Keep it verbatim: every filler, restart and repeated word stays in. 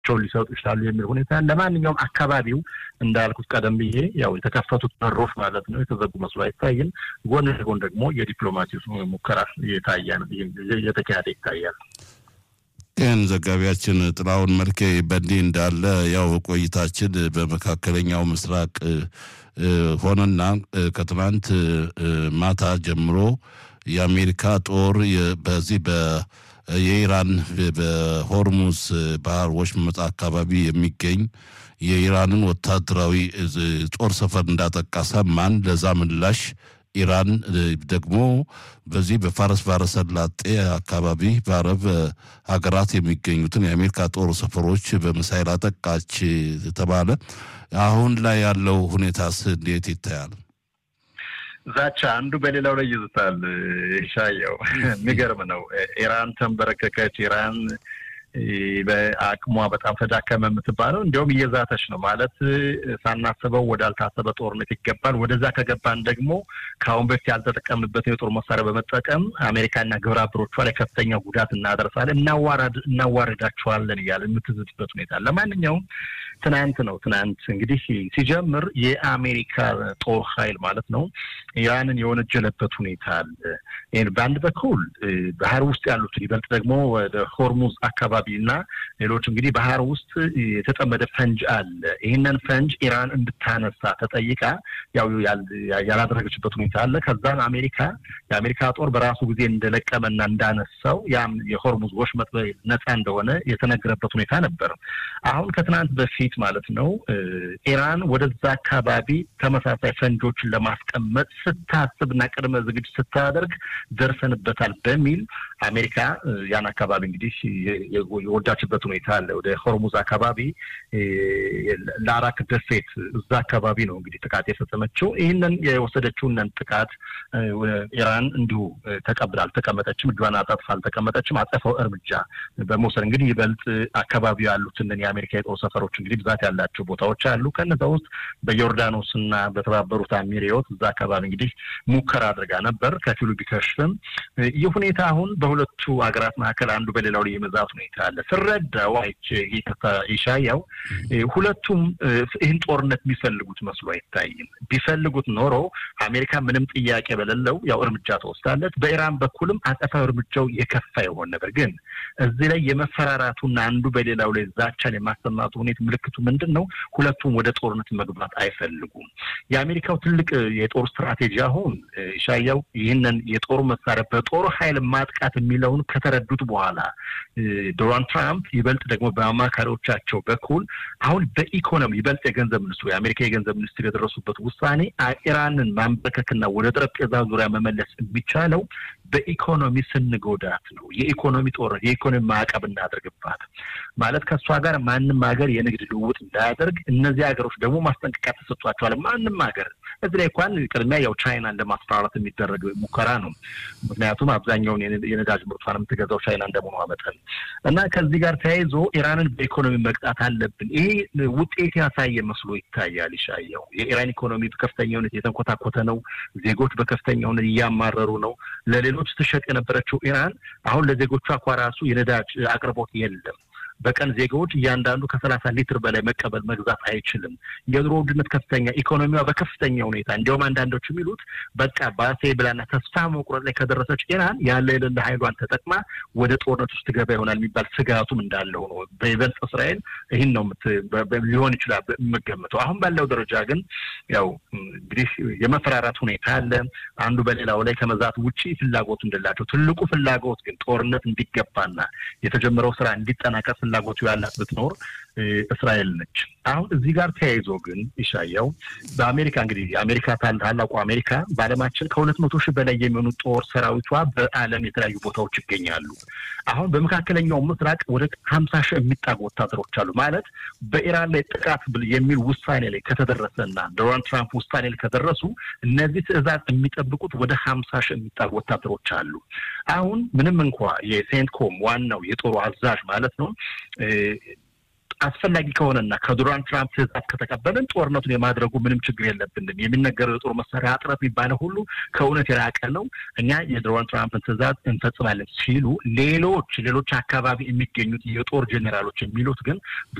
ሊሰጡ ይችላሉ የሚል ሁኔታ ለማንኛውም አካባቢው እንዳልኩት ቀደም ብዬ ያው የተከፈቱት በሮች ማለት ነው የተዘጉ መስሎ አይታይም ጎን ለጎን ደግሞ የዲፕሎማሲው ሙከራ የታያል የተካሄደ ይታያል ይህን ዘጋቢያችን ጥላውን መልኬ በእንዲህ እንዳለ ያው ቆይታችን በመካከለኛው ምስራቅ ሆነና ከትናንት ማታ ጀምሮ የአሜሪካ ጦር በዚህ በ የኢራን በሆርሙዝ ባህር ወሽመጥ አካባቢ የሚገኝ የኢራንን ወታደራዊ ጦር ሰፈር እንዳጠቃ ሰማን ለዛ ምላሽ ኢራን ደግሞ በዚህ በፋርስ ባህረ ሰላጤ አካባቢ በአረብ ሀገራት የሚገኙትን የአሜሪካ ጦር ሰፈሮች በሚሳኤል አጠቃች ተባለ አሁን ላይ ያለው ሁኔታስ እንዴት ይታያል ዛቻ አንዱ በሌላው ላይ ይዝታል ሻያው የሚገርም ነው ኢራን ተንበረከከች ኢራን በአቅሟ በጣም ተዳከመ የምትባለው እንዲያውም እየዛተች ነው ማለት ሳናስበው ወዳልታሰበ ጦርነት ይገባል ወደዛ ከገባን ደግሞ ካሁን በፊት ያልተጠቀምንበት የጦር መሳሪያ በመጠቀም አሜሪካና ግብረ አበሮቿ ላይ ከፍተኛ ጉዳት እናደርሳለን እናዋራድ እናዋርዳቸዋለን ይላል የምትዝትበት ሁኔታ ለማንኛውም ትናንት ነው ትናንት እንግዲህ ሲጀምር የአሜሪካ ጦር ኃይል ማለት ነው ኢራንን የወነጀለበት ሁኔታ አለ ይሄን ባንድ በኩል ባህር ውስጥ ያሉት ይበልጥ ደግሞ ወደ ሆርሙዝ አካባቢና ሌሎች እንግዲህ ባህር ውስጥ የተጠመደ ፈንጅ አለ ይሄንን ፈንጅ ኢራን እንድታነሳ ተጠይቃ ያው ያላደረገችበት ሁኔታ አለ ከዛም አሜሪካ የአሜሪካ ጦር በራሱ ጊዜ እንደለቀመና እንዳነሳው ያም የሆርሙዝ ወሽመጥ ነፃ እንደሆነ የተነገረበት ሁኔታ ነበር አሁን ከትናንት በፊት ማለት ነው ኢራን ወደዛ አካባቢ ተመሳሳይ ፈንጆችን ለማስቀመጥ ስታስብና ቅድመ ዝግጅት ስታደርግ ደርሰንበታል በሚል አሜሪካ ያን አካባቢ እንግዲህ የወዳችበት ሁኔታ አለ ወደ ሆርሙዝ አካባቢ ላራክ ደሴት እዛ አካባቢ ነው እንግዲህ ጥቃት የፈጸመችው ይሄንን የወሰደችውን ጥቃት ኢራን እንዲሁ ተቀብላል ተቀመጠችም እጇን አጣጥፋ አልተቀመጠችም አጠፋው እርምጃ በመውሰድ እንግዲህ ይበልጥ አካባቢው ያሉትን የአሜሪካ የጦር ሰፈሮች እንግዲህ ብዛት ያላቸው ቦታዎች አሉ ከነዛ ውስጥ በዮርዳኖስና በተባበሩት አሚሪዮት እዛ አካባቢ እንግዲህ ሙከራ አድርጋ ነበር ከፊሉ ቢከሽፍም የሁኔታ አሁን በሁለቱ አገራት መካከል አንዱ በሌላው ላይ የመዛት ሁኔታ አለ ተረዳው አይቼ ይሻያው ሁለቱም ይህን ጦርነት የሚፈልጉት መስሎ አይታይም ቢፈልጉት ኖሮ አሜሪካ ምንም ጥያቄ በሌለው ያው እርምጃ ተወስዳለች በኢራን በኩልም አጠፋው እርምጃው የከፋ ይሆን ነበር ግን እዚህ ላይ የመፈራራቱና አንዱ በሌላው ላይ ዛቻን የማሰማቱ ሁኔታ ምልክቱ ምንድነው ሁለቱም ወደ ጦርነት መግባት አይፈልጉም የአሜሪካው ትልቅ የጦር ስትራቴጂ አሁን ሻያው ይሄንን የጦር መሳሪያ በጦር ኃይል ማጥቃት የሚለውን ከተረዱት በኋላ ዶናልድ ትራምፕ ይበልጥ ደግሞ በአማካሪዎቻቸው በኩል አሁን በኢኮኖሚ ይበልጥ የገንዘብ ሚኒስትሩ የአሜሪካ የገንዘብ ሚኒስትር የደረሱበት ውሳኔ ኢራንን ማንበርከክና ወደ ጠረጴዛ ዙሪያ መመለስ የሚቻለው በኢኮኖሚ ስንጎዳት ነው የኢኮኖሚ ጦር የኢኮኖሚ ማዕቀብ እናደርግባት ማለት ከሷ ጋር ማንንም ሀገር የንግድ ልውውጥ እንዳያደርግ እነዚህ ሀገሮች ደግሞ ማስጠንቀቂያ ተሰጥቷቸዋል ማንንም ሀገር እዚህ ላይ እንኳን ቅድሚያ ያው ቻይና እንደማስፈራራት የሚደረግ ሙከራ ነው ምክንያቱም አብዛኛውን የነዳጅ ምርቷን የምትገዛው ቻይና እንደመሆኗ መጠን እና ከዚህ ጋር ተያይዞ ኢራንን በኢኮኖሚ መቅጣት አለብን ይሄ ውጤት ያሳየ መስሎ ይታያል ይሻያው የኢራን ኢኮኖሚ በከፍተኛ ሁኔታ የተንኮታኮተ ነው ዜጎች በከፍተኛ ሁኔታ እያማረሩ ነው ለሌሎች ተሸጥ የነበረችው ኢራን አሁን ለዜጎቿ አቋራሱ የነዳጅ አቅርቦት የለም በቀን ዜጋዎች እያንዳንዱ ከሰላሳ ሊትር በላይ መቀበል መግዛት አይችልም የኑሮ ውድነት ከፍተኛ ኢኮኖሚዋ በከፍተኛ ሁኔታ እንዲያውም አንዳንዶች የሚሉት በቃ ባሴ ብላና ተስፋ መቁረጥ ላይ ከደረሰች ኢራን ያለ የሌለ ኃይሏን ተጠቅማ ወደ ጦርነት ውስጥ ገባ ይሆናል የሚባል ስጋቱም እንዳለው ነው በይበልጥ እስራኤል ይሄን ነው ሊሆን ይችላል የምገምተው አሁን ባለው ደረጃ ግን ያው እንግዲህ የመፈራራት ሁኔታ አለ አንዱ በሌላው ላይ ከመዛት ውጪ ፍላጎት እንደላቸው ትልቁ ፍላጎት ግን ጦርነት እንዲገባና የተጀመረው ስራ እንዲጠናቀቅ ፍላጎቱ ያላት ብትኖር እስራኤል ነች አሁን እዚህ ጋር ተያይዞ ግን ይሻያው በአሜሪካ እንግዲህ አሜሪካ ታላቁ አሜሪካ በአለማችን ከሁለት መቶ ሺህ በላይ የሚሆኑ ጦር ሰራዊቷ በአለም የተለያዩ ቦታዎች ይገኛሉ አሁን በመካከለኛው ምስራቅ ወደ ሀምሳ ሺህ የሚጣጉ ወታደሮች አሉ ማለት በኢራን ላይ ጥቃት የሚል ውሳኔ ላይ ከተደረሰና ዶናልድ ትራምፕ ውሳኔ ላይ ከደረሱ እነዚህ ትዕዛዝ የሚጠብቁት ወደ ሀምሳ ሺህ የሚጣጉ ወታደሮች አሉ አሁን ምንም እንኳን የሴንትኮም ዋናው የጦሩ አዛዥ ማለት ነው አስፈላጊ ከሆነና ከዶናልድ ትራምፕ ትዕዛዝ ከተቀበልን ጦርነቱን የማድረጉ ምንም ችግር የለብንም የሚነገረው የጦር መሳሪያ አጥረት የሚባለው ሁሉ ከእውነት የራቀ ነው እኛ የዶናልድ ትራምፕን ትዕዛዝ እንፈጽማለን ሲሉ ሌሎች ሌሎች አካባቢ የሚገኙት የጦር ጄኔራሎች የሚሉት ግን